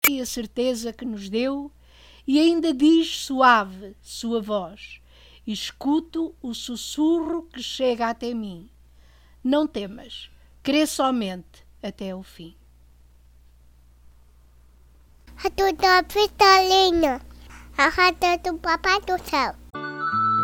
e a certeza que nos deu, e ainda diz suave sua voz. Escuto o sussurro que chega até mim. Não temas, crê somente até o fim. Rato da Pitalinha, a rata do Papai do Céu.